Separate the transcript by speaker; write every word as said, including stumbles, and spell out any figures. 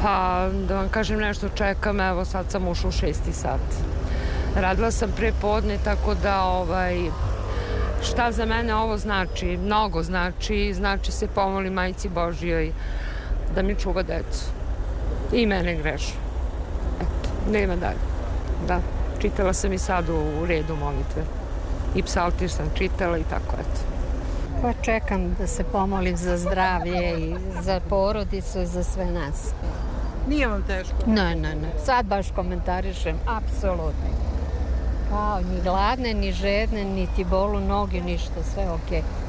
Speaker 1: Pa, da vam kažem nešto, čekam, evo sad sam ušla u šesti sat. Radila sam pre podne, tako da ovaj, šta za mene ovo znači? Mnogo znači, znači se pomoli Majci Božjoj da mi čuva decu. I mene grešno. Eto, nema dalje. Da, čitala sam i sad u redu molitve. I psaltir sam čitala i tako, eto.
Speaker 2: Pa čekam da se pomolim za zdravlje i za porodicu i za sve nas.
Speaker 3: Nije vam teško?
Speaker 2: Ne, ne, ne. Sad baš komentarišem, apsolutno. Kao, ni gladne, ni žedne, niti bolu noge, ništa, sve okej.